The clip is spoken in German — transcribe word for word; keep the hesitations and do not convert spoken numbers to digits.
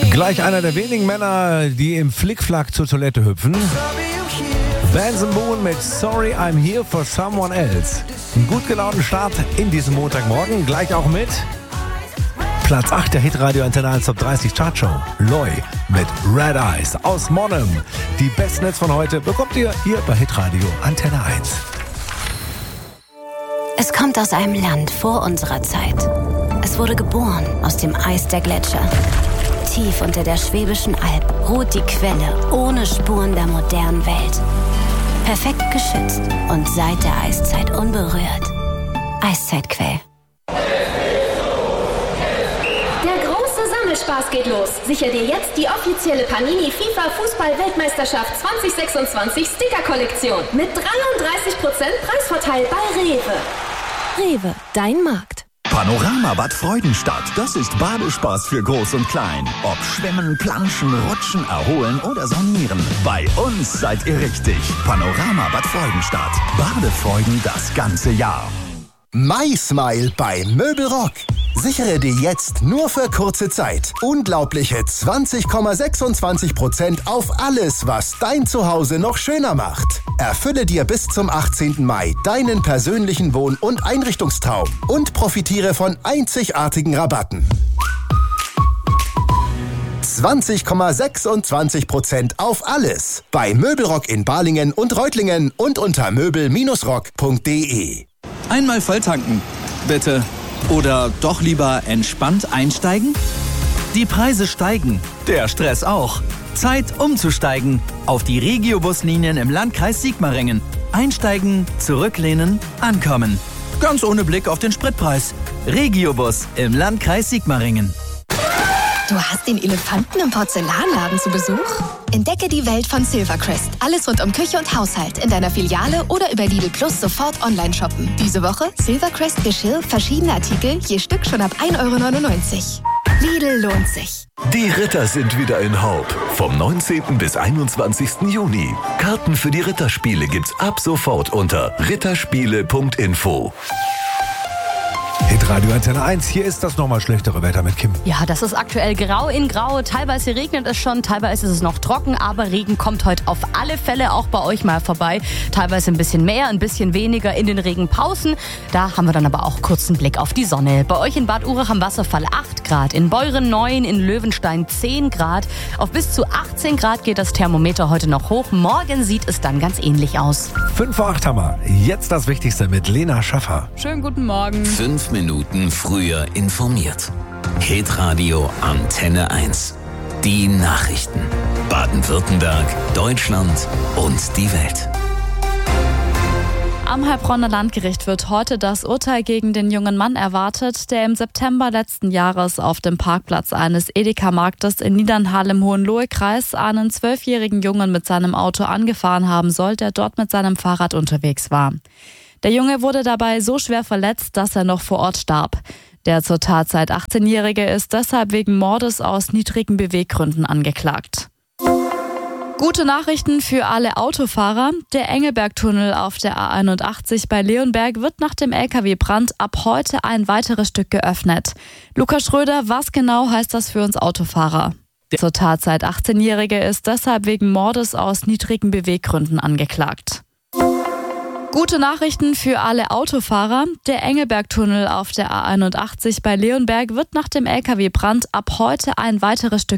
Gleich einer der wenigen Männer, die im Flickflack zur Toilette hüpfen. Benson Boone mit Sorry I'm Here for Someone Else. Einen gut gelaunten Start in diesem Montagmorgen. Gleich auch mit Platz acht der Hitradio Antenne eins Top dreißig Chartshow. Loy mit Red Eyes aus Monum. Die besten Hits von heute bekommt ihr hier bei Hitradio Antenne eins. Es kommt aus einem Land vor unserer Zeit. Es wurde geboren aus dem Eis der Gletscher. Tief unter der Schwäbischen Alb ruht die Quelle ohne Spuren der modernen Welt. Perfekt geschützt und seit der Eiszeit unberührt. Eiszeitquell. Der große Sammelspaß geht los. Sicher dir jetzt die offizielle Panini FIFA Fußball-Weltmeisterschaft zwanzig sechsundzwanzig Sticker-Kollektion mit dreiunddreißig Prozent Preisvorteil bei Rewe. Rewe, dein Markt. Panorama Bad Freudenstadt, das ist Badespaß für Groß und Klein. Ob Schwimmen, Planschen, Rutschen, Erholen oder Sonieren. Bei uns seid ihr richtig. Panorama Bad Freudenstadt. Badefreuden das ganze Jahr. MySmile bei Möbelrock. Sichere dir jetzt nur für kurze Zeit unglaubliche zwanzig Komma sechsundzwanzig Prozent auf alles, was dein Zuhause noch schöner macht. Erfülle dir bis zum achtzehnten Mai deinen persönlichen Wohn- und Einrichtungstraum und profitiere von einzigartigen Rabatten. zwanzig Komma sechsundzwanzig Prozent auf alles bei Möbelrock in Balingen und Reutlingen und unter möbel rock punkt de. Einmal volltanken, bitte. Oder doch lieber entspannt einsteigen? Die Preise steigen, der Stress auch. Zeit umzusteigen auf die Regiobuslinien im Landkreis Sigmaringen. Einsteigen, zurücklehnen, ankommen. Ganz ohne Blick auf den Spritpreis. Regiobus im Landkreis Sigmaringen. Du hast den Elefanten im Porzellanladen zu Besuch? Entdecke die Welt von Silvercrest. Alles rund um Küche und Haushalt in deiner Filiale oder über Lidl Plus sofort online shoppen. Diese Woche Silvercrest Geschirr, verschiedene Artikel, je Stück schon ab ein Euro neunundneunzig. Lidl lohnt sich. Die Ritter sind wieder in Haupt. Vom neunzehnten bis einundzwanzigsten Juni. Karten für die Ritterspiele gibt's ab sofort unter ritterspiele punkt info. Hitradio Antenne eins, hier ist das nochmal schlechtere Wetter mit Kim. Ja, das ist aktuell grau in grau. Teilweise regnet es schon, teilweise ist es noch trocken, aber Regen kommt heute auf alle Fälle auch bei euch mal vorbei. Teilweise ein bisschen mehr, ein bisschen weniger in den Regenpausen. Da haben wir dann aber auch kurz einen Blick auf die Sonne. Bei euch in Bad Urach am Wasserfall acht Grad, in Beuren neun, in Löwenstein zehn Grad. Auf bis zu achtzehn Grad geht das Thermometer heute noch hoch. Morgen sieht es dann ganz ähnlich aus. fünf vor acht haben wir. Jetzt das Wichtigste mit Lena Schaffer. Schönen guten Morgen. Fünf Minuten früher informiert. Hitradio Antenne eins. Die Nachrichten. Baden-Württemberg, Deutschland und die Welt. Am Heilbronner Landgericht wird heute das Urteil gegen den jungen Mann erwartet, der im September letzten Jahres auf dem Parkplatz eines Edeka-Marktes in Niedernhall im Hohenlohe-Kreis einen zwölfjährigen Jungen mit seinem Auto angefahren haben soll, der dort mit seinem Fahrrad unterwegs war. Der Junge wurde dabei so schwer verletzt, dass er noch vor Ort starb. Der zur Tatzeit achtzehnjährige ist deshalb wegen Mordes aus niedrigen Beweggründen angeklagt. Gute Nachrichten für alle Autofahrer. Der Engelbergtunnel auf der A einundachtzig bei Leonberg wird nach dem L K W-Brand ab heute ein weiteres Stück geöffnet. Lukas Schröder, was genau heißt das für uns Autofahrer? Der zur Tatzeit achtzehnjährige ist deshalb wegen Mordes aus niedrigen Beweggründen angeklagt. Gute Nachrichten für alle Autofahrer. Der Engelbergtunnel auf der A einundachtzig bei Leonberg wird nach dem L K W-Brand ab heute ein weiteres Stück